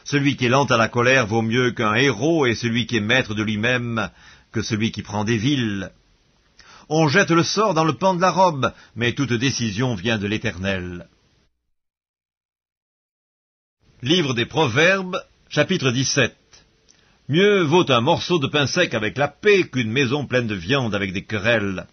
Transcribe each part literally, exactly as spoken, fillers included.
Celui qui est lent à la colère vaut mieux qu'un héros, et celui qui est maître de lui-même que celui qui prend des villes. On jette le sort dans le pan de la robe, mais toute décision vient de l'Éternel. Livre des Proverbes, chapitre dix-sept. Mieux vaut un morceau de pain sec avec la paix qu'une maison pleine de viande avec des querelles.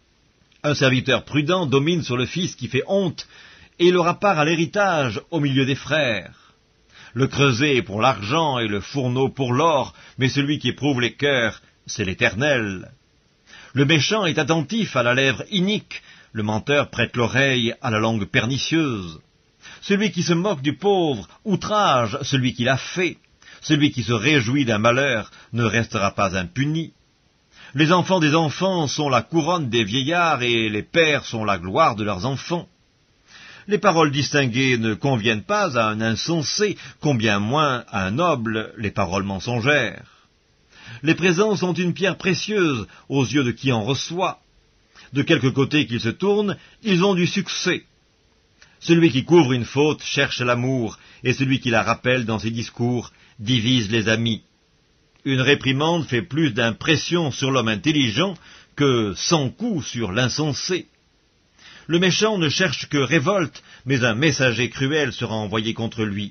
Un serviteur prudent domine sur le fils qui fait honte, et il aura part à l'héritage au milieu des frères. Le creuset est pour l'argent et le fourneau pour l'or, mais celui qui éprouve les cœurs, c'est l'Éternel. Le méchant est attentif à la lèvre inique, le menteur prête l'oreille à la langue pernicieuse. Celui qui se moque du pauvre outrage celui qui l'a fait. Celui qui se réjouit d'un malheur ne restera pas impuni. Les enfants des enfants sont la couronne des vieillards, et les pères sont la gloire de leurs enfants. Les paroles distinguées ne conviennent pas à un insensé, combien moins à un noble les paroles mensongères. Les présents sont une pierre précieuse aux yeux de qui en reçoit. De quelque côté qu'ils se tournent, ils ont du succès. Celui qui couvre une faute cherche l'amour, et celui qui la rappelle dans ses discours divise les amis. Une réprimande fait plus d'impression sur l'homme intelligent que cent coups sur l'insensé. Le méchant ne cherche que révolte, mais un messager cruel sera envoyé contre lui.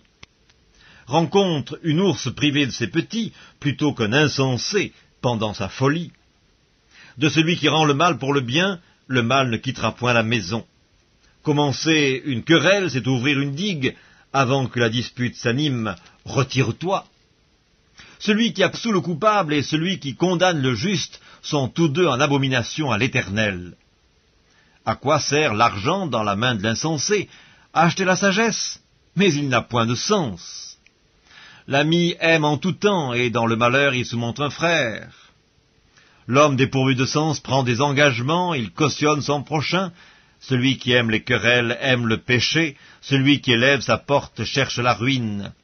Rencontre une ours privée de ses petits, plutôt qu'un insensé pendant sa folie. De celui qui rend le mal pour le bien, le mal ne quittera point la maison. Commencer une querelle, c'est ouvrir une digue. Avant que la dispute s'anime, retire-toi. Celui qui absout le coupable et celui qui condamne le juste sont tous deux en abomination à l'Éternel. À quoi sert l'argent dans la main de l'insensé? À acheter la sagesse, mais il n'a point de sens. L'ami aime en tout temps, et dans le malheur il se montre un frère. L'homme dépourvu de sens prend des engagements, il cautionne son prochain. Celui qui aime les querelles aime le péché, celui qui élève sa porte cherche la ruine.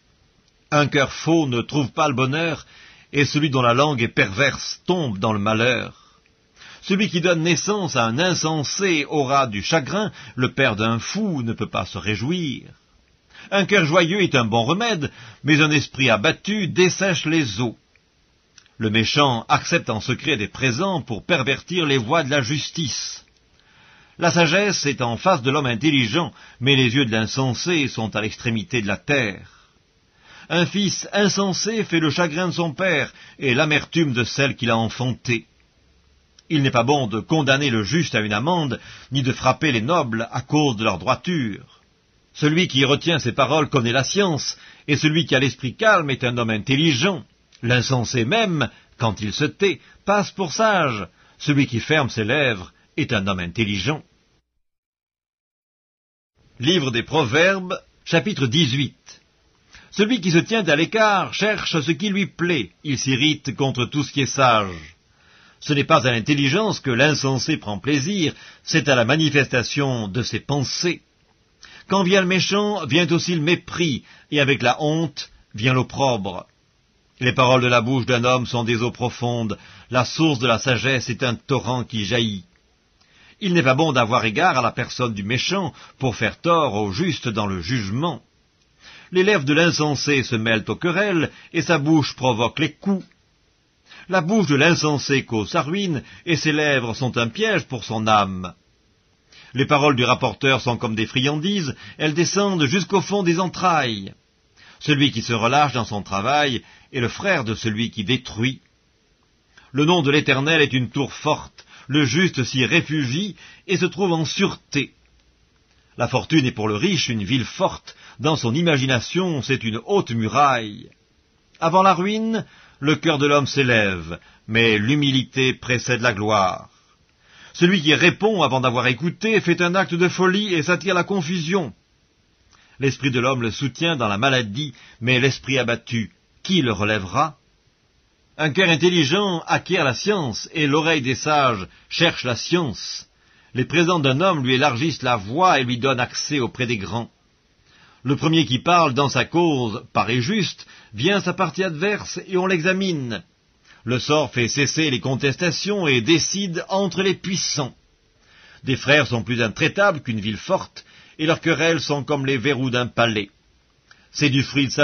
Un cœur faux ne trouve pas le bonheur, et celui dont la langue est perverse tombe dans le malheur. Celui qui donne naissance à un insensé aura du chagrin, le père d'un fou ne peut pas se réjouir. Un cœur joyeux est un bon remède, mais un esprit abattu dessèche les eaux. Le méchant accepte en secret des présents pour pervertir les voies de la justice. La sagesse est en face de l'homme intelligent, mais les yeux de l'insensé sont à l'extrémité de la terre. Un fils insensé fait le chagrin de son père et l'amertume de celle qu'il a enfantée. Il n'est pas bon de condamner le juste à une amende, ni de frapper les nobles à cause de leur droiture. Celui qui retient ses paroles connaît la science, et celui qui a l'esprit calme est un homme intelligent. L'insensé même, quand il se tait, passe pour sage. Celui qui ferme ses lèvres est un homme intelligent. Livre des Proverbes, chapitre dix-huit. Celui qui se tient à l'écart cherche ce qui lui plaît, il s'irrite contre tout ce qui est sage. Ce n'est pas à l'intelligence que l'insensé prend plaisir, c'est à la manifestation de ses pensées. Quand vient le méchant, vient aussi le mépris, et avec la honte vient l'opprobre. Les paroles de la bouche d'un homme sont des eaux profondes, la source de la sagesse est un torrent qui jaillit. Il n'est pas bon d'avoir égard à la personne du méchant pour faire tort au juste dans le jugement. Les lèvres de l'insensé se mêlent aux querelles, et sa bouche provoque les coups. La bouche de l'insensé cause sa ruine, et ses lèvres sont un piège pour son âme. Les paroles du rapporteur sont comme des friandises, elles descendent jusqu'au fond des entrailles. Celui qui se relâche dans son travail est le frère de celui qui détruit. Le nom de l'Éternel est une tour forte, le juste s'y réfugie et se trouve en sûreté. La fortune est pour le riche une ville forte, dans son imagination c'est une haute muraille. Avant la ruine, le cœur de l'homme s'élève, mais l'humilité précède la gloire. Celui qui répond avant d'avoir écouté fait un acte de folie et s'attire la confusion. L'esprit de l'homme le soutient dans la maladie, mais l'esprit abattu, qui le relèvera? Un cœur intelligent acquiert la science, et l'oreille des sages cherche la science. Les présents d'un homme lui élargissent la voie et lui donnent accès auprès des grands. Le premier qui parle dans sa cause paraît juste, vient sa partie adverse et on l'examine. Le sort fait cesser les contestations et décide entre les puissants. Des frères sont plus intraitables qu'une ville forte, et leurs querelles sont comme les verrous d'un palais. C'est du fruit de sa